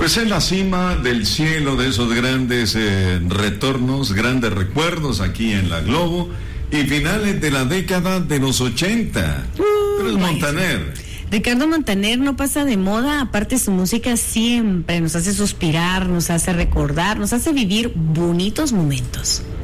Pues es la cima del cielo de esos grandes retornos, grandes recuerdos aquí en la Globo y finales de la década de los 80. Pero es Montaner. Ricardo Montaner no pasa de moda, aparte su música siempre nos hace suspirar, nos hace recordar, nos hace vivir bonitos momentos.